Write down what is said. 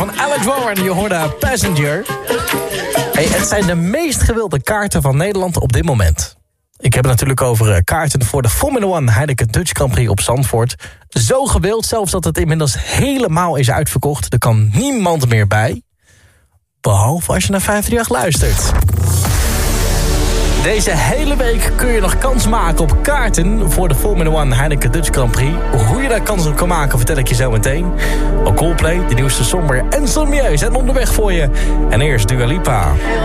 Van Alex Warren, je hoorde Passenger. Hey, het zijn de meest gewilde kaarten van Nederland op dit moment. Ik heb het natuurlijk over kaarten voor de Formula 1 Heineken Dutch Grand Prix op Zandvoort. Zo gewild zelfs dat het inmiddels helemaal is uitverkocht. Er kan niemand meer bij. Behalve als je naar 538 luistert. Deze hele week kun je nog kans maken op kaarten voor de Formula 1 Heineken Dutch Grand Prix. Hoe je daar kans op kan maken vertel ik je zo meteen. Coldplay, de nieuwste Somber en Sommieu zijn onderweg voor je. En eerst Dua Lipa.